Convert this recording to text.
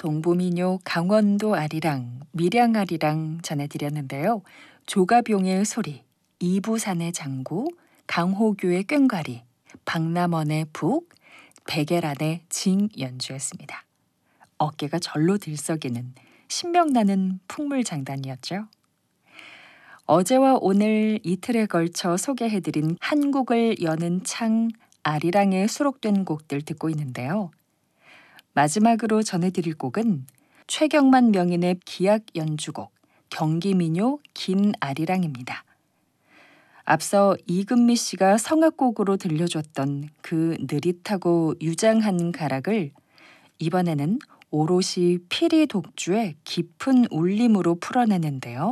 동부민요 강원도 아리랑, 밀양 아리랑 전해드렸는데요. 조가병의 소리, 이부산의 장구, 강호교의 꽹과리, 박남원의 북, 백예란의 징 연주였습니다. 어깨가 절로 들썩이는 신명나는 풍물장단이었죠. 어제와 오늘 이틀에 걸쳐 소개해드린 한국을 여는 창 아리랑에 수록된 곡들 듣고 있는데요. 마지막으로 전해드릴 곡은 최경만 명인의 기악 연주곡 경기민요 긴아리랑입니다. 앞서 이금미 씨가 성악곡으로 들려줬던 그 느릿하고 유장한 가락을 이번에는 오롯이 피리 독주의 깊은 울림으로 풀어내는데요.